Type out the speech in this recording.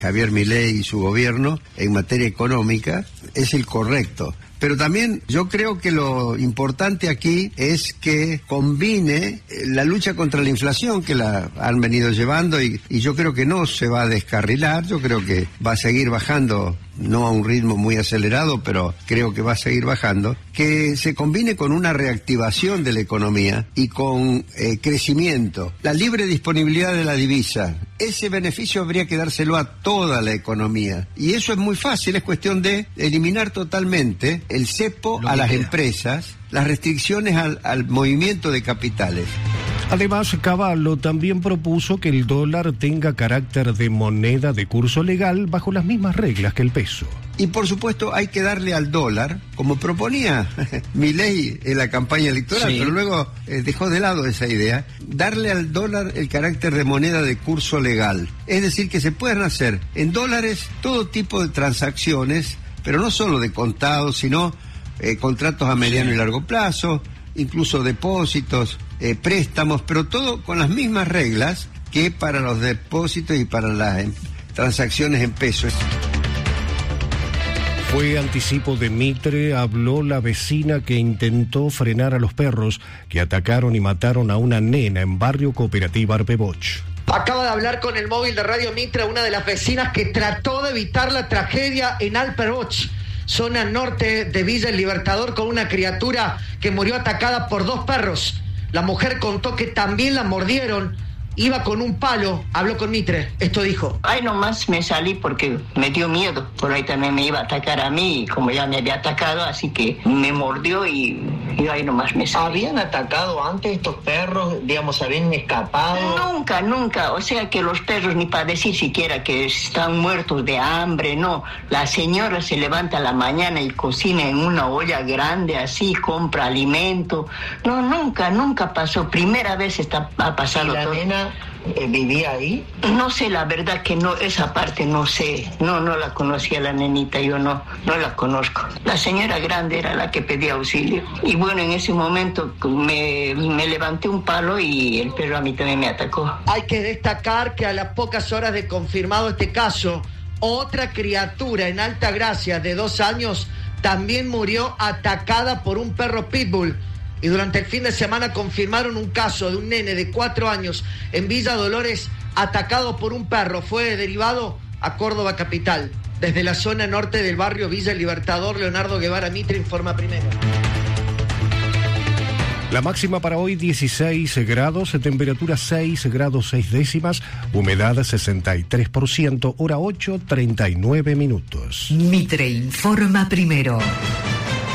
Javier Milei y su gobierno en materia económica es el correcto. Pero también yo creo que lo importante aquí es que combine la lucha contra la inflación que la han venido llevando y yo creo que no se va a descarrilar, yo creo que va a seguir bajando, no a un ritmo muy acelerado, pero creo que va a seguir bajando, que se combine con una reactivación de la economía y con crecimiento, la libre disponibilidad de la divisa. Ese beneficio habría que dárselo a toda la economía. Y eso es muy fácil, es cuestión de eliminar totalmente el cepo a las empresas, las restricciones al movimiento de capitales. Además, Cavallo también propuso que el dólar tenga carácter de moneda de curso legal bajo las mismas reglas que el peso. Y por supuesto hay que darle al dólar, como proponía Milei en la campaña electoral, sí, pero luego dejó de lado esa idea, darle al dólar el carácter de moneda de curso legal. Es decir, que se puedan hacer en dólares todo tipo de transacciones, pero no solo de contados, sino contratos a mediano y largo plazo, incluso depósitos, préstamos, pero todo con las mismas reglas que para los depósitos y para las transacciones en pesos. Fue anticipo de Mitre, habló la vecina que intentó frenar a los perros que atacaron y mataron a una nena en barrio Cooperativa Arpeboch. Acaba de hablar con el móvil de Radio Mitre una de las vecinas que trató de evitar la tragedia en Arpeboch, zona norte de Villa El Libertador, con una criatura que murió atacada por 2 perros. La mujer contó que también la mordieron. Iba con un palo, habló con Mitre, esto dijo. Ay, nomás me salí porque me dio miedo, por ahí también me iba a atacar a mí, como ya me había atacado, así que me mordió y ahí nomás me salí. ¿Habían atacado antes estos perros, digamos, habían escapado? Nunca, o sea que los perros ni para decir siquiera que están muertos de hambre, no. La señora se levanta a la mañana y cocina en una olla grande así, compra alimento. No, nunca pasó, primera vez ha pasado todo. Nena vivía ahí? No sé, la verdad que no, esa parte no sé, no la conocía la nenita, yo no la conozco. La señora grande era la que pedía auxilio y bueno, en ese momento me levanté un palo y el perro a mí también me atacó. Hay que destacar que a las pocas horas de confirmado este caso, otra criatura en Altagracia de 2 años también murió atacada por un perro pitbull. Y durante el fin de semana confirmaron un caso de un nene de 4 años en Villa Dolores atacado por un perro. Fue derivado a Córdoba capital. Desde la zona norte del barrio Villa El Libertador, Leonardo Guevara Mitre informa primero. La máxima para hoy 16 grados, temperatura 6 grados 6 décimas, humedad 63%, hora 8:39 minutos. Mitre informa primero.